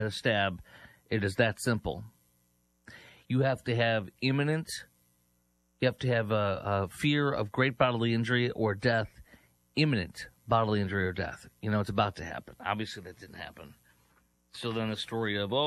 a stab. It is that simple. You have to have you have to have a fear of great bodily injury or death, imminent bodily injury or death. It's about to happen. Obviously, that didn't happen. So then the story of,